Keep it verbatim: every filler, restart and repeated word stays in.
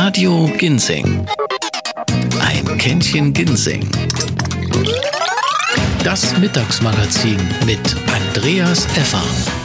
Radio Ginseng. Ein Kännchen Ginseng. Das Mittagsmagazin mit Andreas Effer.